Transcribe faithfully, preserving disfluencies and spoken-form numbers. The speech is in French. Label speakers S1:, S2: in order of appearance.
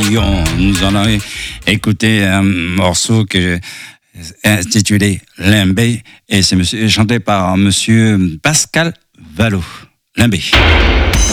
S1: Lyon. Nous allons écouter un morceau que intitulé Limbé et c'est monsieur, chanté par monsieur Pascal Vallot. Limbé.